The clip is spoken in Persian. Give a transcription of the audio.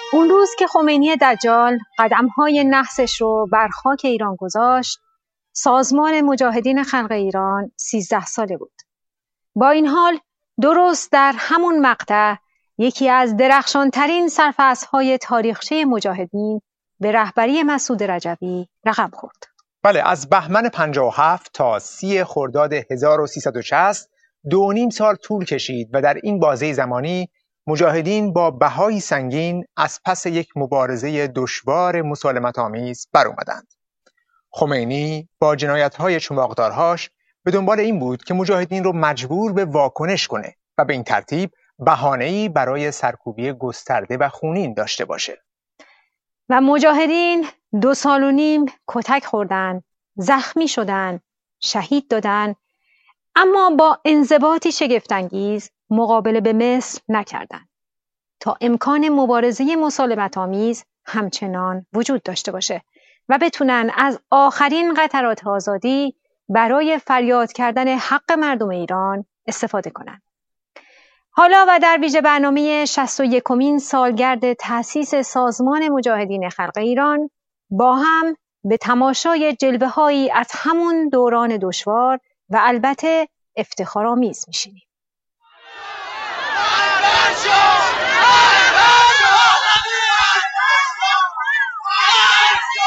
اون روز که خمینی دجال قدم‌های نحسش رو بر خاک ایران گذاشت، سازمان مجاهدین خلق ایران 13 ساله بود. با این حال درست در همون مقطع یکی از درخشانترین سرفصل‌های تاریخچه مجاهدین به رهبری مسعود رجوی رقم خورد. بله، از بهمن 57 تا 30 خرداد 1360 2.5 سال طول کشید و در این بازه زمانی مجاهدین با بهای سنگین از پس یک مبارزه دشوار مسالمت‌آمیز بر اومدند. خمینی با جنایت‌های چماقدارهاش به دنبال این بود که مجاهدین رو مجبور به واکنش کنه و به این ترتیب بهانه‌ای برای سرکوبی گسترده و خونین داشته باشه. و مجاهدین 2.5 سال کتک خوردن، زخمی شدن، شهید دادن، اما با انضباطی شگفت‌انگیز مقابله به مصر نکردند تا امکان مبارزه مسالمت‌آمیز همچنان وجود داشته باشه و بتونن از آخرین قطرات آزادی برای فریاد کردن حق مردم ایران استفاده کنند. حالا و در ویژه برنامه 61مین سالگرد تأسیس سازمان مجاهدین خلق ایران با هم به تماشای جلوه‌هایی از همون دوران دشوار و البته افتخارآمیز میشینیم.